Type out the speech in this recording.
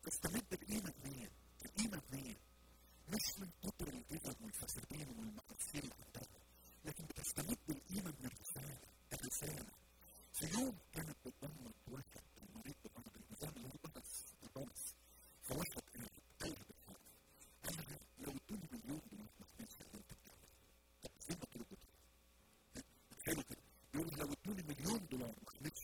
تستمد القيمة منين؟ القيمة منين؟ مش من كتر الجبن والفسادين والمعاصي اللي عندها، لكن بتستمد القيمة من الرسالة. الرسالة في يوم كانت بتضمن واحد المريض ببعض النظام اللي هو بس فواحد قال بالحق أنا لو ادوني $1,000,000 ما أعملش اللي أنت بتعمله. طب إزاي بطلبه؟ حلو كده. يقول لو ادوني $1,000,000 ما أعملش